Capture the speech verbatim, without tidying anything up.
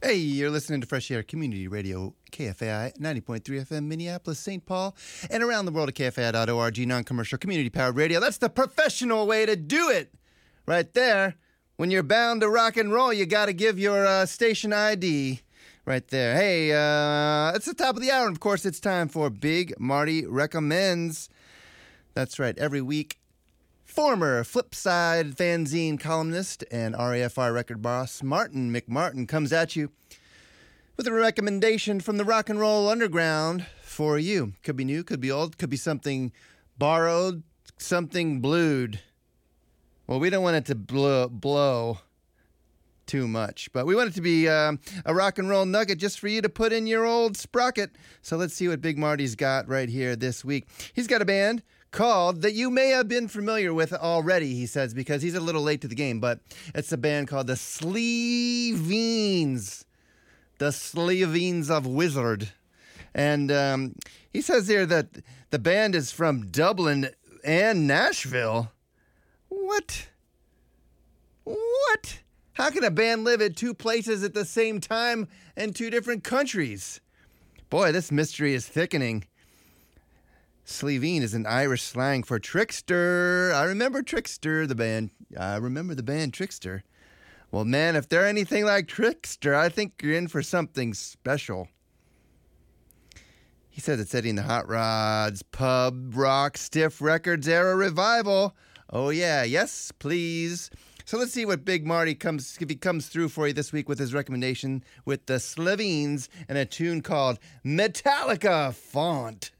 Hey, you're listening to Fresh Air Community Radio, K F A I ninety point three F M, Minneapolis, Saint Paul, and around the world at K F A I dot org, non-commercial, community-powered radio. That's the professional way to do it right there. When you're bound to rock and roll, you got to give your uh, station I D right there. Hey, uh, it's the top of the hour, and of course, it's time for Big Marty Recommends. That's right, every week. Former Flipside fanzine columnist and R A F I record boss Martin McMartin comes at you with a recommendation from the rock and roll underground for you. Could be new, could be old, could be something borrowed, something blued. Well, we don't want it to blow, blow too much, but we want it to be um, a rock and roll nugget just for you to put in your old sprocket. So let's see what Big Marty's got right here this week. He's got a band called that you may have been familiar with already, he says, because he's a little late to the game, but it's a band called the Sleeveens. The Sleeveens of Wizard. And um, he says here that the band is from Dublin and Nashville. What? What? How can a band live at two places at the same time in two different countries? Boy, this mystery is thickening. Sleeveen is an Irish slang for trickster. I remember Trickster, the band. I remember the band Trickster. Well, man, if they're anything like Trickster, I think you're in for something special. He says it's setting the Hot Rods pub rock stiff records era revival. Oh, yeah. Yes, please. So let's see what Big Marty comes, if he comes through for you this week with his recommendation with the Sleeveens and a tune called Metallica Font.